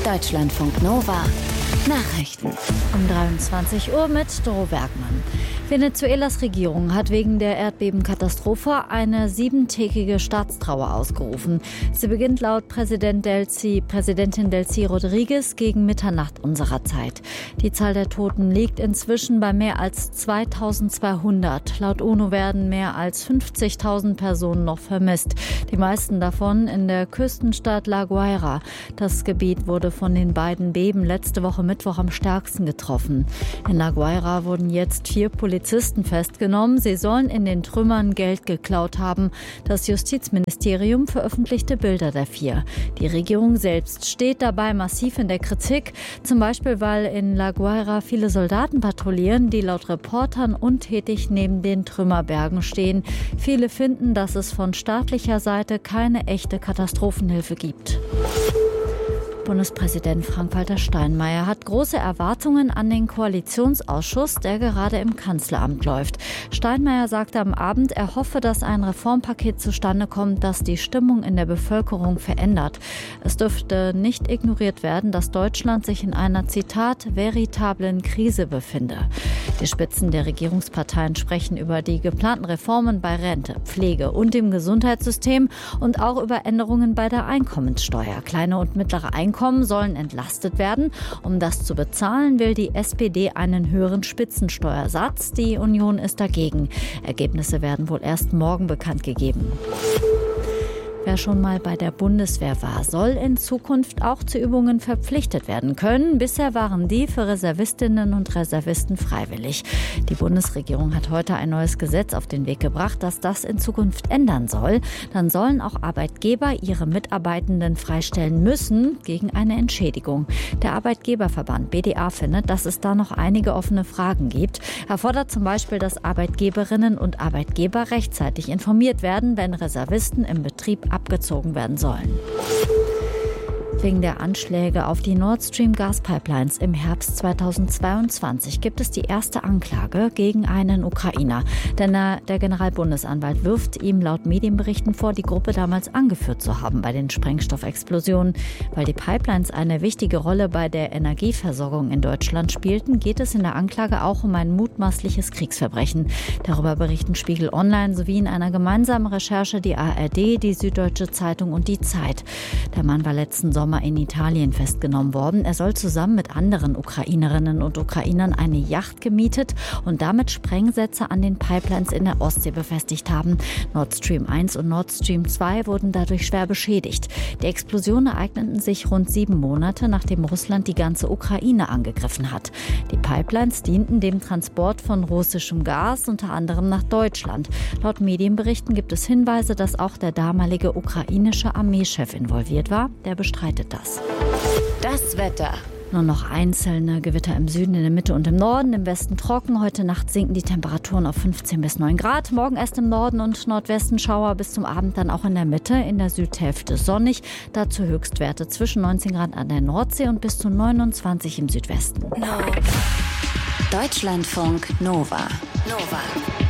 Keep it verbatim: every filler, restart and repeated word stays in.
Deutschlandfunk Nova Nachrichten. Um dreiundzwanzig Uhr mit Doro Bergmann. Venezuelas Regierung hat wegen der Erdbebenkatastrophe eine siebentägige Staatstrauer ausgerufen. Sie beginnt laut Präsident Delcy, Präsidentin Delcy Rodriguez gegen Mitternacht unserer Zeit. Die Zahl der Toten liegt inzwischen bei mehr als zweitausendzweihundert. Laut UNO werden mehr als fünfzigtausend Personen noch vermisst. Die meisten davon in der Küstenstadt La Guaira. Das Gebiet wurde von den beiden Beben letzte Woche Mittwoch am stärksten getroffen. In La Guaira wurden jetzt vier Polizisten festgenommen. Sie sollen in den Trümmern Geld geklaut haben. Das Justizministerium veröffentlichte Bilder der vier. Die Regierung selbst steht dabei massiv in der Kritik. Zum Beispiel, weil in La Guaira viele Soldaten patrouillieren, die laut Reportern untätig neben den Trümmerbergen stehen. Viele finden, dass es von staatlicher Seite keine echte Katastrophenhilfe gibt. Bundespräsident Frank-Walter Steinmeier hat große Erwartungen an den Koalitionsausschuss, der gerade im Kanzleramt läuft. Steinmeier sagte am Abend, er hoffe, dass ein Reformpaket zustande kommt, das die Stimmung in der Bevölkerung verändert. Es dürfte nicht ignoriert werden, dass Deutschland sich in einer, Zitat, veritablen Krise befinde. Die Spitzen der Regierungsparteien sprechen über die geplanten Reformen bei Rente, Pflege und dem Gesundheitssystem und auch über Änderungen bei der Einkommenssteuer. Kleine und mittlere Einkommen sollen entlastet werden. Um das zu bezahlen, will die S P D einen höheren Spitzensteuersatz. Die Union ist dagegen. Ergebnisse werden wohl erst morgen bekannt gegeben. Wer schon mal bei der Bundeswehr war, soll in Zukunft auch zu Übungen verpflichtet werden können. Bisher waren die für Reservistinnen und Reservisten freiwillig. Die Bundesregierung hat heute ein neues Gesetz auf den Weg gebracht, das das in Zukunft ändern soll. Dann sollen auch Arbeitgeber ihre Mitarbeitenden freistellen müssen gegen eine Entschädigung. Der Arbeitgeberverband B D A findet, dass es da noch einige offene Fragen gibt. Er fordert zum Beispiel, dass Arbeitgeberinnen und Arbeitgeber rechtzeitig informiert werden, wenn Reservisten im Betrieb abgezogen werden sollen. Wegen der Anschläge auf die Nord Stream Gaspipelines im Herbst zweitausendzweiundzwanzig gibt es die erste Anklage gegen einen Ukrainer. Denn der Generalbundesanwalt wirft ihm laut Medienberichten vor, die Gruppe damals angeführt zu haben bei den Sprengstoffexplosionen. Weil die Pipelines eine wichtige Rolle bei der Energieversorgung in Deutschland spielten, geht es in der Anklage auch um ein mutmaßliches Kriegsverbrechen. Darüber berichten Spiegel Online sowie in einer gemeinsamen Recherche die A R D, die Süddeutsche Zeitung und die Zeit. Der Mann war letzten Sommer in Italien festgenommen worden. Er soll zusammen mit anderen Ukrainerinnen und Ukrainern eine Yacht gemietet und damit Sprengsätze an den Pipelines in der Ostsee befestigt haben. Nord Stream eins und Nord Stream zwei wurden dadurch schwer beschädigt. Die Explosionen ereigneten sich rund sieben Monate, nachdem Russland die ganze Ukraine angegriffen hat. Die Pipelines dienten dem Transport von russischem Gas, unter anderem nach Deutschland. Laut Medienberichten gibt es Hinweise, dass auch der damalige ukrainische Armeechef involviert war. Der bestreitet das. Das Wetter. Nur noch einzelne Gewitter im Süden, in der Mitte und im Norden, im Westen trocken. Heute Nacht sinken die Temperaturen auf fünfzehn bis neun Grad. Morgen erst im Norden und Nordwesten Schauer, bis zum Abend dann auch in der Mitte, in der Südhälfte sonnig. Dazu Höchstwerte zwischen neunzehn Grad an der Nordsee und bis zu neunundzwanzig im Südwesten. No. Deutschlandfunk Nova. Nova.